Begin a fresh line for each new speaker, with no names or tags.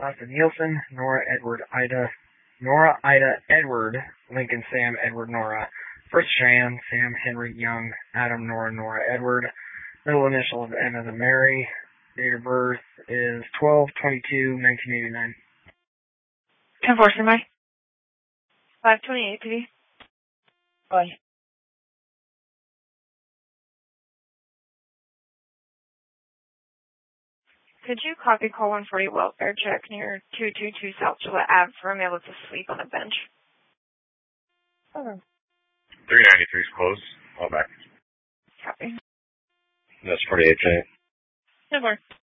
Austin Nielsen, Nora Ida Edward, Lincoln Sam Edward Nora. First Cheyenne, Sam Henry Young, Adam Nora Edward. Middle initial of M as in Mary. Date of birth is 12/22/1989.
10-4, standby. 528, PD. Bye. Could you copy call 140 welfare check near 222 South Gillette Ave for a male that's asleep on a bench?
393 is closed. Call back.
Copy.
That's 48K.
No more.